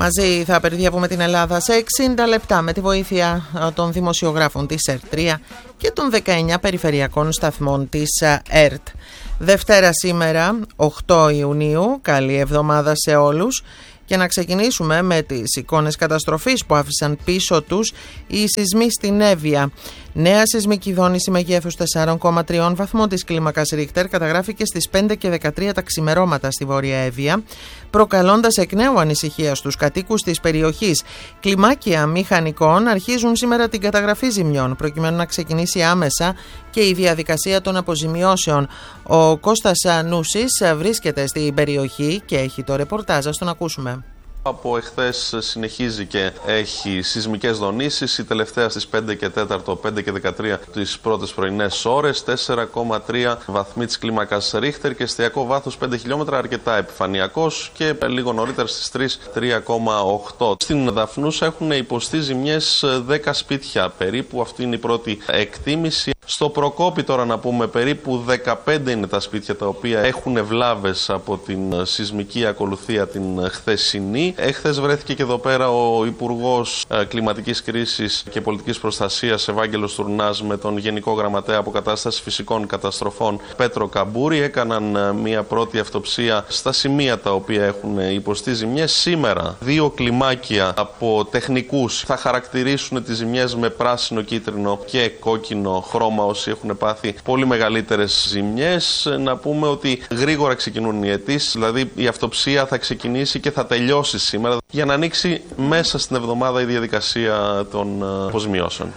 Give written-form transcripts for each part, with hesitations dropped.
Μαζί θα περιδιαβούμε την Ελλάδα σε 60 λεπτά με τη βοήθεια των δημοσιογράφων της ΕΡΤ3 και των 19 περιφερειακών σταθμών της ΕΡΤ. Δευτέρα σήμερα, 8 Ιουνίου, καλή εβδομάδα σε όλους. Και να ξεκινήσουμε με τις εικόνες καταστροφής που άφησαν πίσω τους οι σεισμοί στην Εύβοια. Νέα σεισμική δόνηση μεγέθους 4,3 βαθμών της κλίμακας Ρίχτερ καταγράφηκε στις 5 και 13 τα ξημερώματα στη Βόρεια Εύβοια, προκαλώντας εκ νέου ανησυχία στους κατοίκους της περιοχής. Κλιμάκια μηχανικών αρχίζουν σήμερα την καταγραφή ζημιών, προκειμένου να ξεκινήσει άμεσα και η διαδικασία των αποζημιώσεων. Ο Κώστας Νούσης βρίσκεται στην περιοχή και έχει το ρεπορτάζ, ας τον ακούσουμε. Από εχθές συνεχίζει και έχει σεισμικές δονήσεις, η τελευταία στις 5 και 4, 5 και 13 τις πρώτες πρωινές ώρες, 4,3 βαθμοί της κλίμακας Ρίχτερ και εστιακό βάθος 5 χιλιόμετρα, αρκετά επιφανειακός, και λίγο νωρίτερα στις 3, 3,8. Στην Δαφνούσα έχουν υποστεί ζημιές 10 σπίτια περίπου, αυτή είναι η πρώτη εκτίμηση. Στο Προκόπη τώρα να πούμε περίπου 15 είναι τα σπίτια τα οποία έχουν βλάβες από την σεισμική ακολουθία την χθεσινή. Εχθές βρέθηκε και εδώ πέρα ο Υπουργός Κλιματικής Κρίσης και Πολιτικής Προστασίας Ευάγγελος Τουρνάς με τον Γενικό Γραμματέα Αποκατάστασης Φυσικών Καταστροφών Πέτρο Καμπούρη. Έκαναν μια πρώτη αυτοψία στα σημεία τα οποία έχουν υποστεί ζημιές. Σήμερα 2 κλιμάκια από τεχνικούς θα χαρακτηρίσουν τις ζημιές με πράσινο, κίτρινο και κόκκινο χρώμα όσοι έχουν πάθει πολύ μεγαλύτερες ζημιές. Να πούμε ότι γρήγορα ξεκινούν οι αιτήσεις, δηλαδή η αυτοψία θα ξεκινήσει και θα τελειώσει σήμερα για να ανοίξει μέσα στην εβδομάδα η διαδικασία των αποζημιώσεων.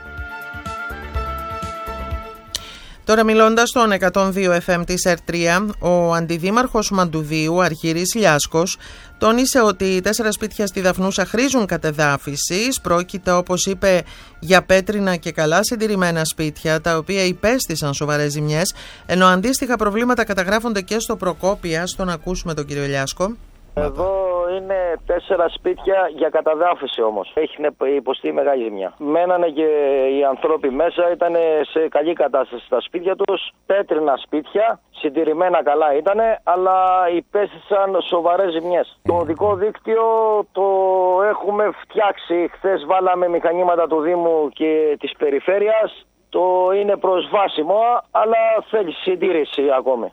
Τώρα μιλώντας στον 102 FM της ΕΡΤ3, ο αντιδήμαρχος Μαντουδίου, Αρχήρης Λιάσκος, τόνισε ότι 4 σπίτια στη Δαφνούσα χρήζουν κατεδάφισης. Πρόκειται, όπως είπε, για πέτρινα και καλά συντηρημένα σπίτια, τα οποία υπέστησαν σοβαρές ζημιές, ενώ αντίστοιχα προβλήματα καταγράφονται και στο Προκόπη. Ας τον ακούσουμε τον κύριο Λιάσκο. Εδώ είναι 4 σπίτια για καταδάφιση όμως. Έχει υποστεί μεγάλη ζημιά. Μένανε και οι άνθρωποι μέσα, ήταν σε καλή κατάσταση στα σπίτια τους. Πέτρινα σπίτια, συντηρημένα καλά ήτανε, αλλά υπέστησαν σοβαρές ζημιές. Το οδικό δίκτυο το έχουμε φτιάξει. Χθες βάλαμε μηχανήματα του Δήμου και της Περιφέρειας. Το είναι προσβάσιμο, αλλά θέλει συντήρηση ακόμη.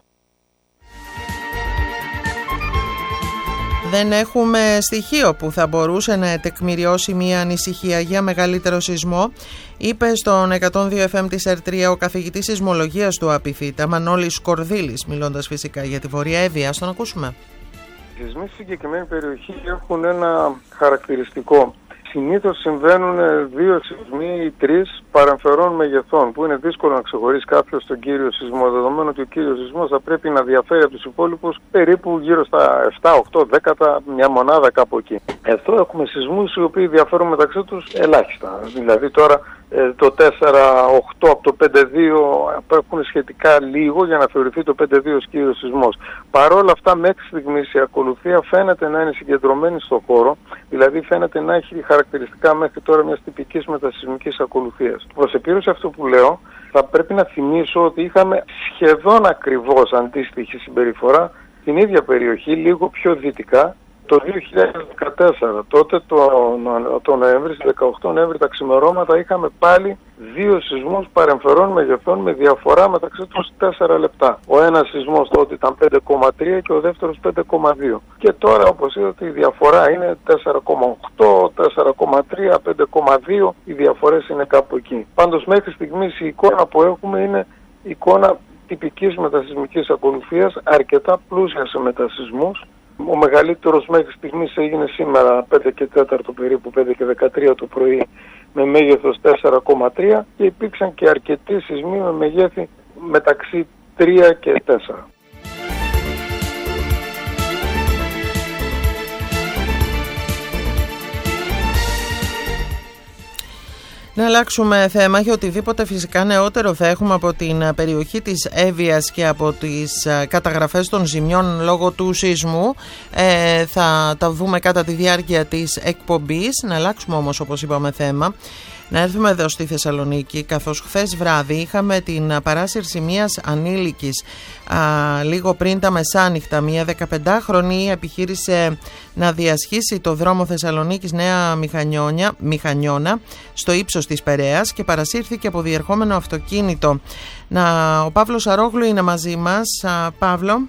Δεν έχουμε στοιχείο που θα μπορούσε να τεκμηριώσει μια ανησυχία για μεγαλύτερο σεισμό, είπε στον 102 FM της ΕΡΤ3 ο καθηγητής σεισμολογίας του ΑΠΙΘΙΤΑ, Μανώλης Κορδίλης, μιλώντας φυσικά για τη Βόρεια Εύβοια. Ας τον ακούσουμε. Οι σεισμοί στη συγκεκριμένη περιοχή έχουν ένα χαρακτηριστικό. Συνήθως συμβαίνουν 2 σεισμοί ή 3 παρεμφερών μεγεθών, που είναι δύσκολο να ξεχωρίσει κάποιος τον κύριο σεισμό, δεδομένου ότι ο κύριος σεισμός θα πρέπει να διαφέρει από τους υπόλοιπους περίπου γύρω στα 7, 8, 10, μια μονάδα κάπου εκεί. Εδώ έχουμε σεισμούς οι οποίοι διαφέρουν μεταξύ τους ελάχιστα. Δηλαδή τώρα το 4-8 από το 5-2 έχουν σχετικά λίγο για να θεωρηθεί το 5-2 ως κύριος σεισμός. Παρ' όλα αυτά, μέχρι στιγμής η ακολουθία φαίνεται να είναι συγκεντρωμένη στον χώρο, δηλαδή φαίνεται να έχει χαρακτηριστικά μέχρι τώρα μιας τυπικής μετασεισμικής ακολουθίας. Προς επίρρωση αυτό που λέω, θα πρέπει να θυμίσω ότι είχαμε σχεδόν ακριβώς αντίστοιχη συμπεριφορά στην ίδια περιοχή, λίγο πιο δυτικά, το 2014. Τότε το Νοέμβρη, στις 18 Νοέμβρη τα ξημερώματα είχαμε πάλι 2 σεισμούς παρεμφερών μεγεθών με διαφορά μεταξύ τους 4 λεπτά. Ο ένας σεισμός τότε ήταν 5,3 και ο δεύτερος 5,2. Και τώρα, όπως είδατε, η διαφορά είναι 4,8, 4,3, 5,2. Οι διαφορές είναι κάπου εκεί. Πάντως μέχρι στιγμής η εικόνα που έχουμε είναι εικόνα τυπικής μετασεισμικής ακολουθίας, αρκετά πλούσια σε μετασεισμούς. Ο μεγαλύτερος μέχρι στιγμής έγινε σήμερα 5 και 4 περίπου, 5 και 13 το πρωί, με μέγεθος 4,3, και υπήρξαν και αρκετοί σεισμοί με μεγέθη μεταξύ 3 και 4. Να αλλάξουμε θέμα για οτιδήποτε φυσικά νεότερο θα έχουμε από την περιοχή της Εύβοιας και από τις καταγραφές των ζημιών λόγω του σεισμού. Θα τα δούμε κατά τη διάρκεια της εκπομπής. Να αλλάξουμε όμως, όπως είπαμε, θέμα. Να έρθουμε εδώ στη Θεσσαλονίκη, καθώς χθες βράδυ είχαμε την παράσυρση μιας ανήλικης λίγο πριν τα μεσάνυχτα. Μια 15χρονη επιχείρησε να διασχίσει το δρόμο Θεσσαλονίκης Νέα Μηχανιώνα στο ύψος της Περαίας και παρασύρθηκε από διερχόμενο αυτοκίνητο. Ο Παύλος Αρόγλου είναι μαζί μας. Παύλο,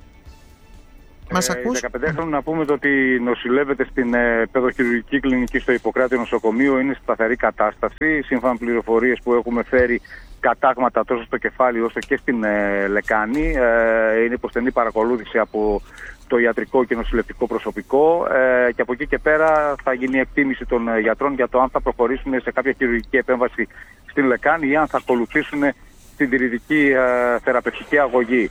μας ακούς? 15χρονη, να πούμε ότι νοσηλεύεται στην παιδοχειρουργική κλινική στο Ιπποκράτιο νοσοκομείο, είναι σε σταθερή κατάσταση. Σύμφωνα με πληροφορίες που έχουμε φέρει, κατάγματα τόσο στο κεφάλι όσο και στην λεκάνη. Είναι υπό στενή παρακολούθηση από το ιατρικό και νοσηλευτικό προσωπικό και από εκεί και πέρα θα γίνει εκτίμηση των γιατρών για το αν θα προχωρήσουν σε κάποια χειρουργική επέμβαση στην λεκάνη ή αν θα ακολουθήσουν συντηρητική θεραπευτική αγωγή.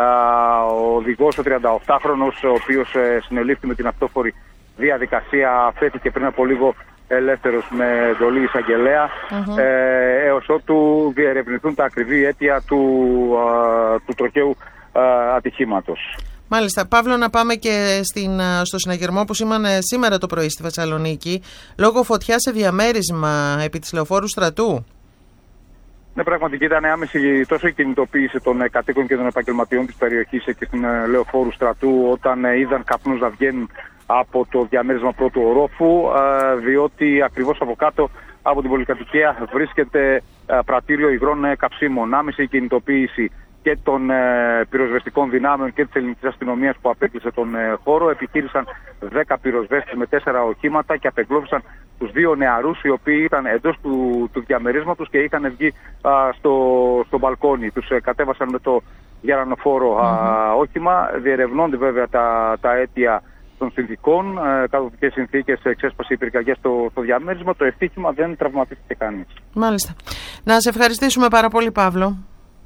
Ο οδηγός, ο 38χρονος, ο οποίος συνελήφθη με την αυτόφορη διαδικασία, φέθηκε πριν από λίγο ελεύθερος με εντολή εισαγγελέα, έως ότου διερευνηθούν τα ακριβή αίτια του τροχαίου ατυχήματος. Μάλιστα. Παύλο, να πάμε και στο συναγερμό που σήμανε σήμερα το πρωί στη Θεσσαλονίκη λόγω φωτιάς σε διαμέρισμα επί της Λεωφόρου Στρατού. Ναι, πραγματικά ήταν άμεση τόσο η κινητοποίηση των κατοίκων και των επαγγελματιών της περιοχής και στην Λεωφόρου Στρατού όταν είδαν καπνούς να βγαίνουν από το διαμέρισμα πρώτου ορόφου, διότι ακριβώς από κάτω από την πολυκατοικία βρίσκεται πρατήριο υγρών καυσίμων. Άμεση η κινητοποίηση και των πυροσβεστικών δυνάμεων και της ελληνικής αστυνομίας που απέκλεισε τον χώρο. Επιχείρησαν 10 πυροσβέστες με 4 οχήματα και απεγκλώβησαν τους 2 νεαρούς οι οποίοι ήταν εντός του διαμερίσματος και είχαν βγει στο μπαλκόνι. Τους κατέβασαν με το γερανοφόρο όχημα. Διερευνώνται βέβαια τα αίτια των συνθήκων, κάτω ποιες συνθήκες εξέσπασε η πυρκαγιά στο διαμέρισμα. Το ευτύχημα δεν τραυματίστηκε κανείς. Μάλιστα. Να σε ευχαριστήσουμε πάρα πολύ, Παύλο.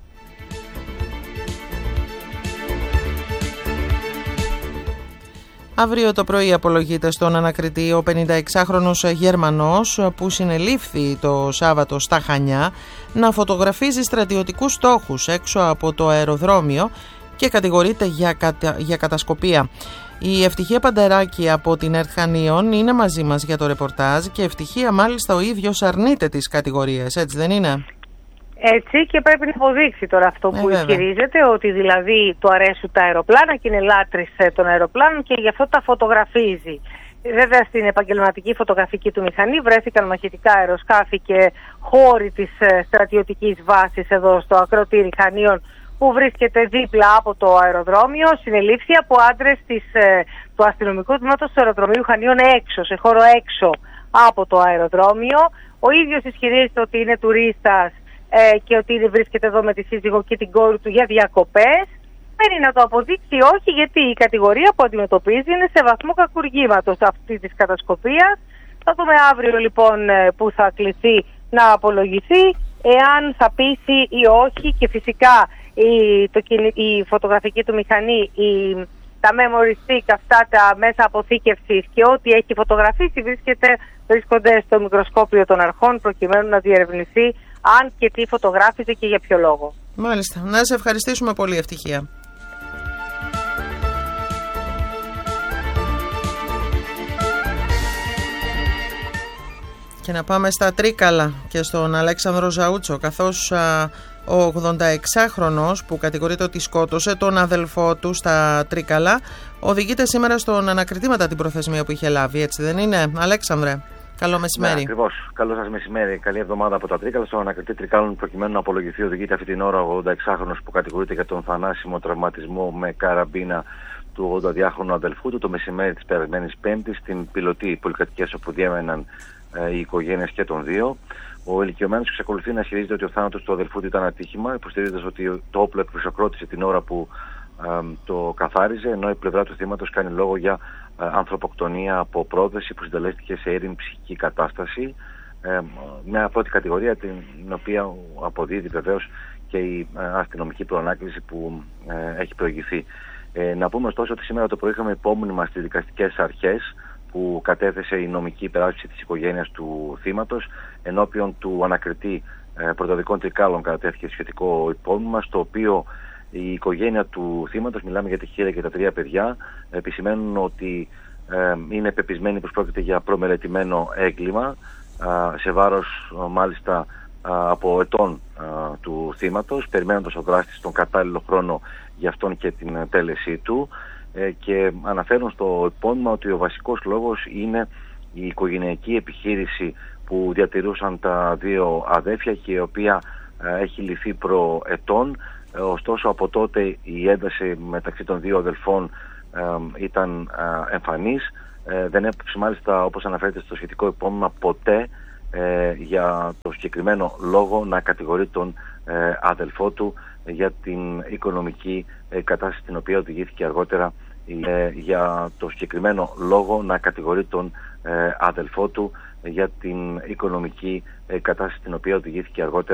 Αύριο το πρωί απολογείται στον ανακριτή ο 56χρονος Γερμανός που συνελήφθη το Σάββατο στα Χανιά να φωτογραφίζει στρατιωτικούς στόχους έξω από το αεροδρόμιο και κατηγορείται για κατασκοπία. Η Ευτυχία Παντεράκη από την ΕΡΤ Χανίων είναι μαζί μας για το ρεπορτάζ και Ευτυχία μάλιστα ο ίδιος αρνείται τις κατηγορίες, έτσι δεν είναι? Έτσι, και πρέπει να αποδείξει τώρα αυτό που ισχυρίζεται, ότι δηλαδή του αρέσουν τα αεροπλάνα και είναι λάτρης των αεροπλάνων και γι' αυτό τα φωτογραφίζει. Βέβαια στην επαγγελματική φωτογραφική του μηχανή βρέθηκαν μαχητικά αεροσκάφη και χώροι της στρατιωτικής βάσης εδώ στο ακροτήρι Χανίων που βρίσκεται δίπλα από το αεροδρόμιο. Συνελήφθη από άντρες του αστυνομικού τμήματος του αεροδρομίου Χανίων έξω, σε χώρο έξω από το αεροδρόμιο. Ο ίδιος ισχυρίζεται ότι είναι τουρίστας και ότι βρίσκεται εδώ με τη σύζυγο και την κόρη του για διακοπές. Μένει να το αποδείξει όχι, γιατί η κατηγορία που αντιμετωπίζει είναι σε βαθμό κακουργήματος αυτή της κατασκοπίας. Θα δούμε αύριο λοιπόν που θα κληθεί να απολογηθεί, εάν θα πείσει ή όχι, και φυσικά η φωτογραφική του μηχανή, τα memory stick, αυτά τα μέσα αποθήκευσης και ό,τι έχει φωτογραφίσει βρίσκονται στο μικροσκόπιο των αρχών προκειμένου να διερευνηθεί αν και τι φωτογράφησε και για ποιο λόγο. Μάλιστα. Να σε ευχαριστήσουμε πολύ, Ευτυχία. Και να πάμε στα Τρίκαλα και στον Αλέξανδρο Ζαούτσο, καθώς ο 86χρονος που κατηγορείται ότι σκότωσε τον αδελφό του στα Τρίκαλα οδηγείται σήμερα στον ανακριτή μετά την προθεσμία που είχε λάβει, έτσι δεν είναι, Αλέξανδρε? Καλό μεσημέρι. Ναι, ακριβώς. Καλό σας μεσημέρι. Καλή εβδομάδα από τα Τρίκαλα. Στον ανακριτή Τρικάλων, προκειμένου να απολογηθεί, οδηγείται αυτή την ώρα ο 86χρονος που κατηγορείται για τον θανάσιμο τραυματισμό με καραμπίνα του 82χρονου αδελφού του το μεσημέρι της περασμένης Πέμπτης στην πιλωτή πολυκατοικίας όπου διέμεναν οι οικογένειες και των δύο. Ο ηλικιωμένος εξακολουθεί να ισχυρίζεται ότι ο θάνατος του αδελφού του ήταν ατύχημα, υποστηρίζοντας ότι το όπλο εκπροσωπρώτησε την ώρα που το καθάριζε, ενώ η πλευρά του θύματος κάνει λόγο για ανθρωποκτονία από πρόθεση που συντελέστηκε σε αίριμη ψυχική κατάσταση. Μια πρώτη κατηγορία την οποία αποδίδει βεβαίως και η αστυνομική προανάκληση που έχει προηγηθεί. Να πούμε ωστόσο ότι σήμερα το πρωί είχαμε υπόμνημα στις δικαστικές αρχές που κατέθεσε η νομική υπεράσπιση της οικογένειας του θύματος. Ενώπιον του ανακριτή Πρωτοδικών Τρικάλων κατέθηκε σχετικό υπόμνημα, στο οποίο η οικογένεια του θύματος, μιλάμε για τη Χίρα και τα 3 παιδιά, επισημαίνουν ότι είναι πεπισμένοι πως πρόκειται για προμελετημένο έγκλημα σε βάρος μάλιστα από ετών του θύματος, περιμένοντας ο δράστης τον κατάλληλο χρόνο για αυτόν και την τέλεσή του, και αναφέρουν στο υπόμνημα ότι ο βασικός λόγος είναι η οικογενειακή επιχείρηση που διατηρούσαν τα δύο αδέφια και η οποία έχει λυθεί προετών. Ωστόσο από τότε η ένταση μεταξύ των δύο αδελφών ήταν εμφανής. Δεν έπρεπε μάλιστα, όπως αναφέρεται στο σχετικό υπόμνημα, ποτέ για το συγκεκριμένο λόγο να κατηγορεί τον αδελφό του για την οικονομική κατάσταση στην οποία οδηγήθηκε αργότερα, για το συγκεκριμένο λόγο να κατηγορεί τον αδελφό του για την οικονομική κατάσταση στην οποία οδηγήθηκε αργότερα